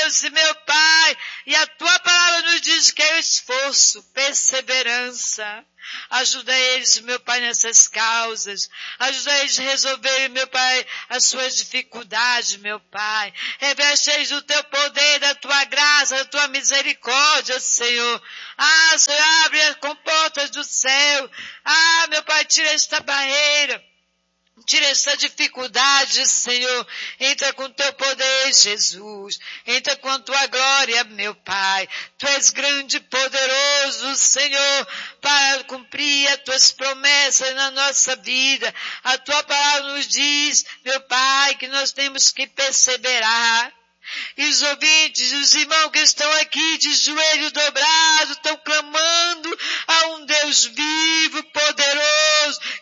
Deus e meu Pai, e a tua palavra nos diz que é o esforço, perseverança. Ajuda eles, meu Pai, nessas causas. Ajuda eles a resolverem, meu Pai, as suas dificuldades, meu Pai. Reveste-eles do teu poder, da tua graça, da tua misericórdia, Senhor. Senhor, abre as comportas do céu. Meu Pai, tira esta barreira. Tira essa dificuldade, Senhor. Entra com teu poder, Jesus. Entra com a tua glória, meu Pai. Tu és grande e poderoso, Senhor, para cumprir as tuas promessas na nossa vida. A tua palavra nos diz, meu Pai, que nós temos que perseverar. E os ouvintes, os irmãos que estão aqui de joelho dobrado, estão clamando a um Deus vivo, poderoso,